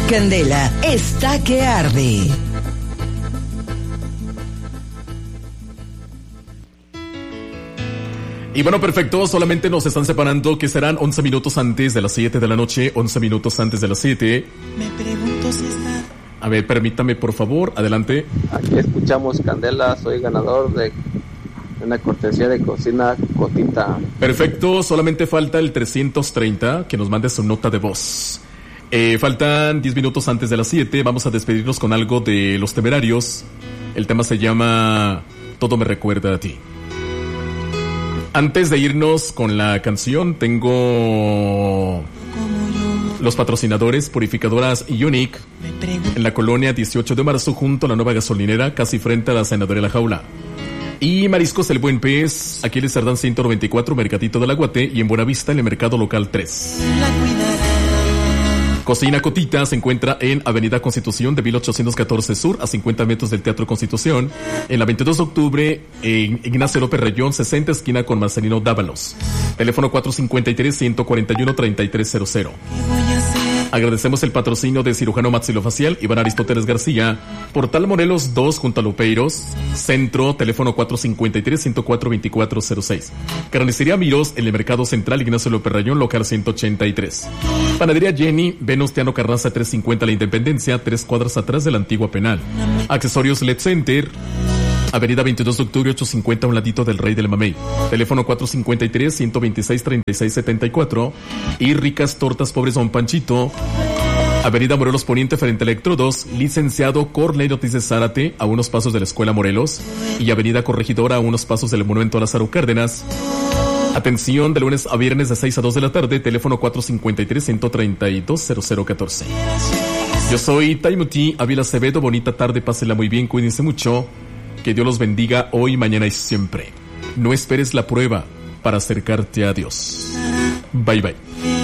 Candela está que arde. Y bueno, perfecto, solamente nos están separando que serán 11 minutos antes de las 7 de la noche, 11 minutos antes de las 7. Me pregunto si está... A ver, permítame, por favor, adelante. Aquí escuchamos Candela, soy ganador de una cortesía de cocina Cotita. Perfecto, solamente falta el 330, que nos mande su nota de voz. Faltan 10 minutos antes de las 7, vamos a despedirnos con algo de Los Temerarios. El tema se llama Todo me recuerda a ti. Antes de irnos con la canción, tengo los patrocinadores: Purificadoras Unique, en la colonia 18 de marzo, junto a la nueva gasolinera, casi frente a la Senadora La Jaula. Y Mariscos El Buen Pez, aquí en el Cerdán 194, Mercadito del Aguate, y en Buenavista, en el Mercado Local 3. Cocina Cotita se encuentra en Avenida Constitución de 1814 Sur, a 50 metros del Teatro Constitución, en la 22 de octubre, en Ignacio López Rayón, 60, esquina con Marcelino Dávalos. Teléfono 453-141-3300. Agradecemos el patrocinio de Cirujano Maxilofacial Iván Aristóteles García, Portal Morelos 2 junto a Lupeiros, Centro, teléfono 453-104-2406. Carnicería Miros en el Mercado Central Ignacio López Rayón, local 183. Panadería Jenny, Venustiano Carranza 350 La Independencia, 3 cuadras atrás de la antigua penal. Accesorios LED Center, Avenida 22 de octubre 850, a un ladito del Rey del Mamey. Teléfono 453-126-3674. Y Ricas Tortas Pobres Don Panchito, Avenida Morelos Poniente frente a Electrodos, Licenciado Cornelio Ortiz de Zárate, a unos pasos de la Escuela Morelos, y Avenida Corregidora, a unos pasos del Monumento Lázaro Cárdenas. Atención de lunes a viernes de 6 a 2 de la tarde, teléfono 453-132-0014. Yo soy Taimuti Ávila Acevedo, bonita tarde, pásenla muy bien, cuídense mucho, que Dios los bendiga hoy, mañana y siempre. No esperes la prueba para acercarte a Dios. Bye bye.